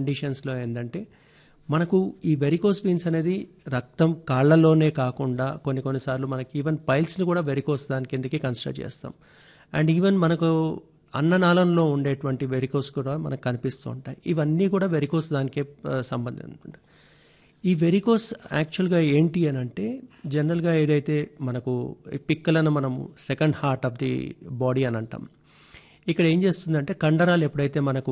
కండిషన్స్లో ఏంటంటే మనకు ఈ వెరికోస్ వెయిన్స్ అనేది రక్తం కాళ్లలోనే కాకుండా కొన్నిసార్లు మనకి ఈవెన్ పైల్స్ని కూడా వెరికోస్ దాని కిందకి కన్సిడర్ చేస్తాం. అండ్ ఈవెన్ మనకు అన్ననాళంలో ఉండేటువంటి వెరికోస్ కూడా మనకు కనిపిస్తూ ఉంటాయి. ఇవన్నీ కూడా వెరికోస్ దానికే సంబంధం ఉంటుంది. ఈ వెరికోస్ యాక్చువల్గా ఏంటి అని అంటే జనరల్గా ఏదైతే మనకు పిక్కలను మనము second heart of the body అని అంటాం. ఇక్కడ ఏం చేస్తుందంటే కండరాలు ఎప్పుడైతే మనకు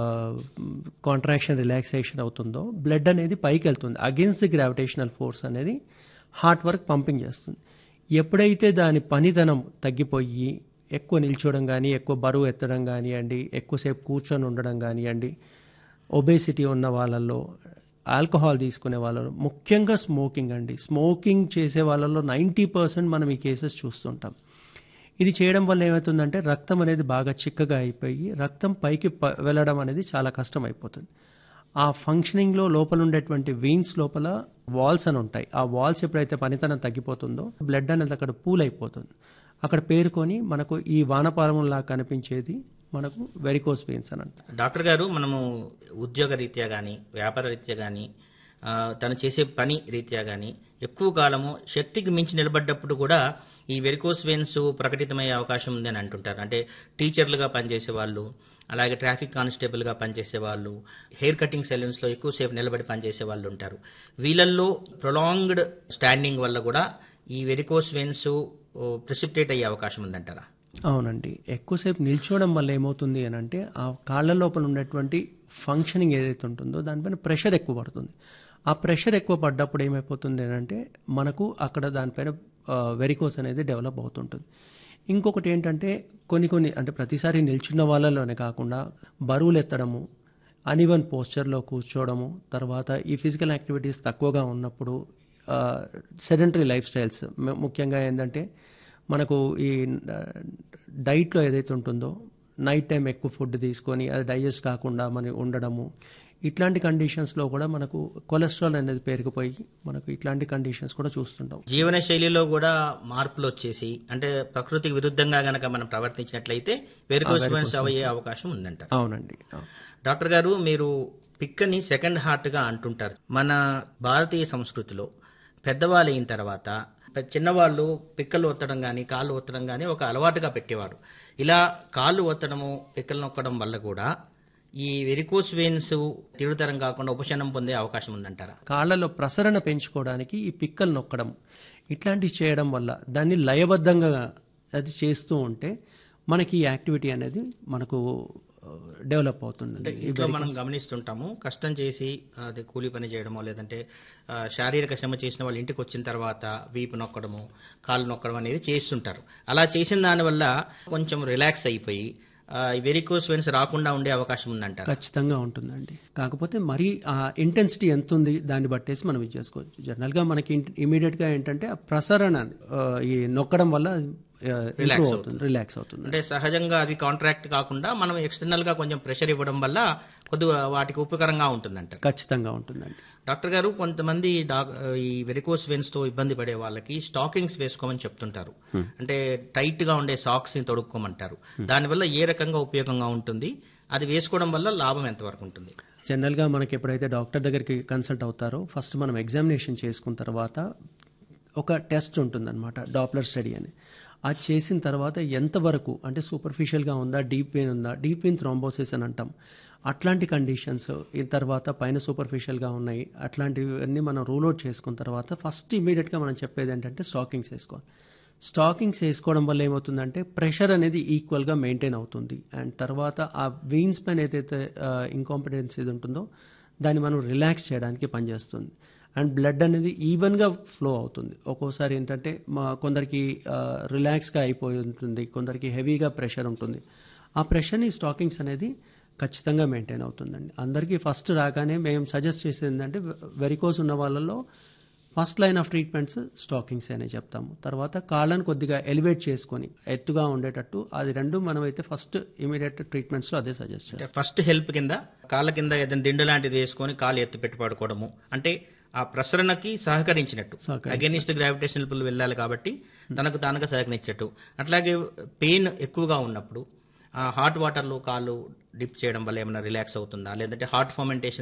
కాంట్రాక్షన్ రిలాక్సేషన్ అవుతుందో బ్లడ్ అనేది పైకి వెళ్తుంది. అగేన్స్ట్ ది గ్రావిటేషనల్ ఫోర్స్ అనేది హార్ట్ వర్క్ పంపింగ్ చేస్తుంది. ఎప్పుడైతే దాని పనితనం తగ్గిపోయి ఎక్కువ నిల్చోవడం కానీ, ఎక్కువ బరువు ఎత్తడం కానివ్వండి, ఎక్కువసేపు కూర్చొని ఉండడం కానివ్వండి, ఒబేసిటీ ఉన్న వాళ్ళల్లో, ఆల్కహాల్ తీసుకునే వాళ్ళలో, ముఖ్యంగా స్మోకింగ్ అండి, స్మోకింగ్ చేసే వాళ్ళలో 90% మనం ఈ కేసెస్ చూస్తుంటాం. ఇది చేయడం వల్ల ఏమవుతుందంటే రక్తం అనేది బాగా చిక్కగా అయిపోయి రక్తం పైకి వెళ్ళడం అనేది చాలా కష్టం అయిపోతుంది. ఆ ఫంక్షనింగ్లో లోపల ఉండేటువంటి వెయిన్స్ లోపల వాల్స్ అని ఉంటాయి. ఆ వాల్స్ ఎప్పుడైతే పనితనం తగ్గిపోతుందో బ్లడ్ అనేది అక్కడ పూల్ అయిపోతుంది. అక్కడ పేరుకొని మనకు ఈ వానపారంలా కనిపించేది మనకు వెరికోస్ వెయిన్స్ అని అంటారు. డాక్టర్ గారు, మనము ఉద్యోగ రీత్యా కానీ, వ్యాపార రీత్యా కానీ, తను చేసే పని రీత్యా కానీ ఎక్కువ కాలము శక్తికి మించి నిలబడ్డప్పుడు కూడా ఈ వెరికోస్ వెయిన్స్ ప్రకటితమయ్యే అవకాశం ఉందని అంటుంటారు. అంటే టీచర్లుగా పనిచేసే వాళ్ళు, అలాగే ట్రాఫిక్ కానిస్టేబుల్గా పనిచేసే వాళ్ళు, హెయిర్ కటింగ్ సెలూన్స్లో ఎక్కువసేపు నిలబడి పనిచేసే వాళ్ళు ఉంటారు. వీళ్ళల్లో ప్రొలాంగ్డ్ స్టాండింగ్ వల్ల కూడా ఈ వెరికోస్ వెయిన్స్ ప్రెసిపిటేట్ అయ్యే అవకాశం ఉందంటారా? అవునండి. ఎక్కువసేపు నిల్చోవడం వల్ల ఏమవుతుంది అని అంటే ఆ కాళ్ళ లోపల ఉన్నటువంటి ఫంక్షనింగ్ ఏదైతే ఉంటుందో దానిపైన ప్రెషర్ ఎక్కువ పడుతుంది. ఆ ప్రెషర్ ఎక్కువ పడ్డప్పుడు ఏమైపోతుంది అని అంటే మనకు అక్కడ దానిపైన వెరికోస్ అనేది డెవలప్ అవుతుంటుంది. ఇంకొకటి ఏంటంటే కొన్ని అంటే ప్రతిసారి నిల్చున్న వాళ్ళలోనే కాకుండా బరువులు ఎత్తడము, అన్ఈవెన్ పోస్చర్లో కూర్చోవడము, తర్వాత ఈ ఫిజికల్ యాక్టివిటీస్ తక్కువగా ఉన్నప్పుడు సెడెంటరీ లైఫ్ స్టైల్స్, ముఖ్యంగా ఏంటంటే మనకు ఈ డైట్లో ఏదైతే ఉంటుందో నైట్ టైం ఎక్కువ ఫుడ్ తీసుకొని అది డైజెస్ట్ కాకుండా మనం ఉండడము, ఇట్లాంటి కండిషన్స్లో కూడా మనకు కొలెస్ట్రాల్ అనేది పెరిగిపోయి మనకు ఇట్లాంటి కండిషన్స్ కూడా చూస్తుంటాం. జీవన శైలిలో కూడా మార్పులు వచ్చేసి అంటే ప్రకృతికి విరుద్ధంగా గనక మనం ప్రవర్తించినట్లయితే వెరికోస్ వెయిన్స్ అయ్యే అవకాశం ఉందంట. అవునండి. డాక్టర్ గారు, మీరు పిక్కని సెకండ్ హార్ట్గా అంటుంటారు. మన భారతీయ సంస్కృతిలో పెద్దవాళ్ళు అయిన తర్వాత చిన్నవాళ్ళు పిక్కలు ఒత్తడం కానీ, కాళ్ళు ఒత్తడం కానీ ఒక అలవాటుగా పెట్టేవారు. ఇలా కాళ్ళు ఒత్తడము, పిక్కలు నొక్కడం వల్ల కూడా ఈ వెరికోస్ వెయిన్స్ తీవ్రతరం కాకుండా ఉపశమనం పొందే అవకాశం ఉందంటారా? కాళ్లలో ప్రసరణ పెంచుకోవడానికి ఈ పిక్కలు నొక్కడం ఇట్లాంటివి చేయడం వల్ల దాన్ని లయబద్ధంగా అది చేస్తూ ఉంటే మనకి ఈ యాక్టివిటీ అనేది మనకు డెవలప్ అవుతుంది. ఇంట్లో మనం గమనిస్తుంటాము, కష్టం చేసి అది కూలీ పని చేయడమో లేదంటే శారీరక శ్రమ చేసిన వాళ్ళు ఇంటికి వచ్చిన తర్వాత వీపు నొక్కడము, కాళ్ళు నొక్కడం అనేది చేస్తుంటారు. అలా చేసిన దానివల్ల కొంచెం రిలాక్స్ అయిపోయి వెరికోస్ వెయిన్స్ రాకుండా ఉండే అవకాశం ఉందంట. ఖచ్చితంగా ఉంటుందండి. కాకపోతే మరి ఆ ఇంటెన్సిటీ ఎంత ఉంది దాన్ని బట్టేసి మనం ఇది చేసుకోవచ్చు. జనరల్గా మనకి ఇమీడియట్గా ఏంటంటే ఆ ప్రసరణ ఈ నొక్కడం వల్ల రిలాక్స్ అవుతుంది. అంటే సహజంగా అది కాంట్రాక్ట్ కాకుండా మనం ఎక్స్టర్నల్ గా కొంచెం ప్రెషర్ ఇవ్వడం వల్ల కొద్దిగా వాటికి ఉపకరంగా ఉంటుందంట. ఖచ్చితంగా ఉంటుందండి. డాక్టర్ గారు, కొంతమంది ఈ వెరికోస్ వెయిన్స్ తో ఇబ్బంది పడే వాళ్ళకి స్టాకింగ్స్ వేసుకోమని చెప్తుంటారు. అంటే టైట్ గా ఉండే సాక్స్ ని తొడుక్కోమంటారు. దానివల్ల ఏ రకంగా ఉపయోగంగా ఉంటుంది, అది వేసుకోవడం వల్ల లాభం ఎంతవరకు ఉంటుంది? జనరల్గా మనకి ఎప్పుడైతే డాక్టర్ దగ్గరికి కన్సల్ట్ అవుతారో ఫస్ట్ మనం ఎగ్జామినేషన్ చేసుకున్న తర్వాత ఒక టెస్ట్ ఉంటుందన్నమాట, డాప్లర్ స్టడీ అని. అది చేసిన తర్వాత ఎంతవరకు అంటే సూపర్ఫిషియల్గా ఉందా, డీప్ వెయిన్ ఉందా, డీప్ వెయిన్ థ్రాంబోసిస్ అని అంటాం, అట్లాంటి కండిషన్స్ ఈ తర్వాత పైన సూపర్ఫిషియల్గా ఉన్నాయి, అట్లాంటివన్నీ మనం రూల్ అవుట్ చేసుకున్న తర్వాత ఫస్ట్ ఇమీడియట్గా మనం చెప్పేది ఏంటంటే స్టాకింగ్స్ వేసుకోవాలి. స్టాకింగ్స్ వేసుకోవడం వల్ల ఏమవుతుందంటే ప్రెషర్ అనేది ఈక్వల్గా మెయింటైన్ అవుతుంది. అండ్ తర్వాత ఆ వెయిన్స్ పైన ఏదైతే ఇంకాంపిటెన్స్ ఇది ఉంటుందో దాన్ని మనం రిలాక్స్ చేయడానికి పనిచేస్తుంది. అండ్ బ్లడ్ అనేది ఈవెన్గా ఫ్లో అవుతుంది. ఒక్కోసారి ఏంటంటే కొందరికి రిలాక్స్గా అయిపోయి ఉంటుంది, కొందరికి హెవీగా ప్రెషర్ ఉంటుంది. ఆ ప్రెషర్ని స్టాకింగ్స్ అనేది ఖచ్చితంగా మెయింటైన్ అవుతుందండి. అందరికీ ఫస్ట్ రాగానే మేము సజెస్ట్ చేసేది ఏంటంటే వెరికోస్ ఉన్న వాళ్ళలో first line of treatments stockings అనే చెప్తాము. తర్వాత కాళ్ళను కొద్దిగా ఎలివేట్ చేసుకొని ఎత్తుగా ఉండేటట్టు అది రెండు మనమైతే ఫస్ట్ ఇమీడియట్ ట్రీట్మెంట్స్లో అదే సజెస్ట్ చేస్తాం. ఫస్ట్ హెల్ప్ కింద కాళ్ళ కింద ఏదైనా దిండు లాంటిది వేసుకొని కాళ్ళు ఎత్తు పెట్టి పడుకోవడము, అంటే ఆ ప్రసరణకి సహకరించినట్టు, అగెనిస్ట్ గ్రావిటేషనల్ పుల్ వెళ్ళాలి కాబట్టి తనకు తానుగా సహకరించినట్టు. అట్లాగే పెయిన్ ఎక్కువగా ఉన్నప్పుడు హాట్ వాటర్లో కాళ్ళు డిప్ చేయడం వల్ల ఏమైనా రిలాక్స్ అవుతుందా, లేదంటే హార్ట్ ఫర్మెంటేషన్